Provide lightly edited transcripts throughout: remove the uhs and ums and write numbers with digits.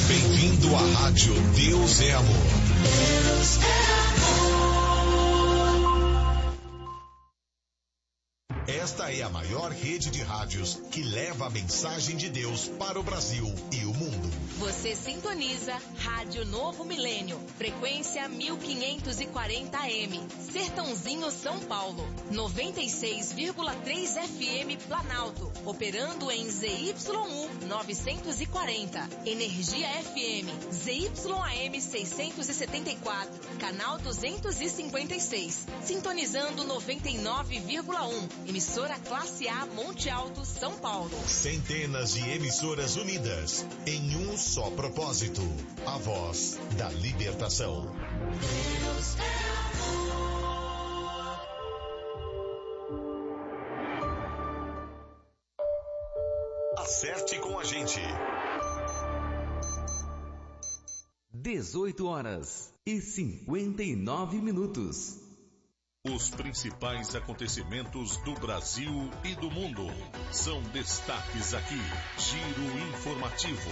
Bem-vindo à Rádio Deus é Amor. Deus é amor. Esta é a maior rede de rádios que leva a mensagem de Deus para o Brasil e o mundo. Você sintoniza Rádio Novo Milênio, frequência 1540 AM, Sertãozinho, São Paulo, 96,3 FM Planalto, operando em ZYU 940, Energia FM, ZYAM 674, canal 256, sintonizando 99,1, emissora Classe A Monte Alto, São Paulo. Centenas de emissoras unidas em um só propósito, a voz da libertação. Deus é amor. Acerte com a gente. 18h59. Os principais acontecimentos do Brasil e do mundo são destaques aqui. Giro informativo.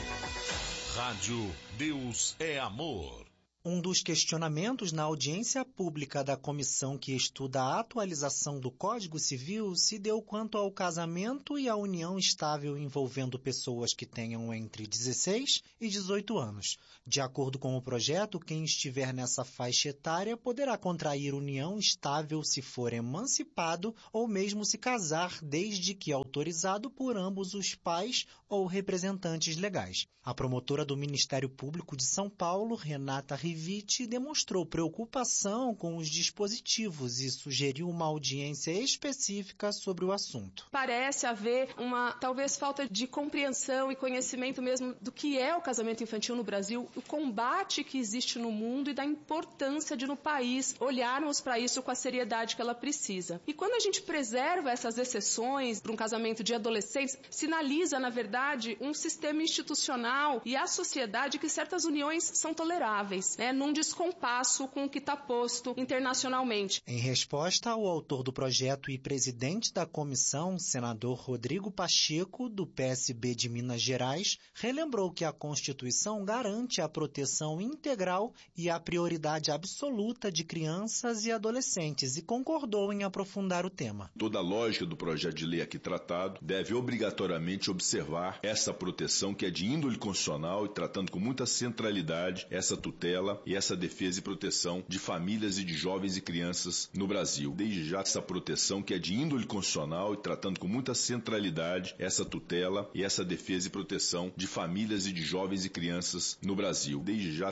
Rádio Deus é Amor. Um dos questionamentos na audiência pública da comissão que estuda a atualização do Código Civil se deu quanto ao casamento e à união estável envolvendo pessoas que tenham entre 16 e 18 anos. De acordo com o projeto, quem estiver nessa faixa etária poderá contrair união estável se for emancipado ou mesmo se casar, desde que autorizado por ambos os pais ou representantes legais. A promotora do Ministério Público de São Paulo, Renata Riviti, demonstrou preocupação com os dispositivos e sugeriu uma audiência específica sobre o assunto. Parece haver uma, talvez, falta de compreensão e conhecimento mesmo do que é o casamento infantil no Brasil, o combate que existe no mundo e da importância de, no país, olharmos para isso com a seriedade que ela precisa. E quando a gente preserva essas exceções para um casamento de adolescentes, sinaliza, na verdade, um sistema institucional e a sociedade que certas uniões são toleráveis, num descompasso com o que está posto internacionalmente. Em resposta, o autor do projeto e presidente da comissão, senador Rodrigo Pacheco, do PSB de Minas Gerais, relembrou que a Constituição garante a proteção integral e a prioridade absoluta de crianças e adolescentes e concordou em aprofundar o tema. Toda a lógica do projeto de lei aqui tratado deve obrigatoriamente observar essa proteção que é de índole constitucional e tratando com muita centralidade essa tutela e essa defesa e proteção de famílias e de jovens e crianças no Brasil. Desde já essa proteção que é de índole constitucional e tratando com muita centralidade essa tutela e essa defesa e proteção de famílias e de jovens e crianças no Brasil. Desde já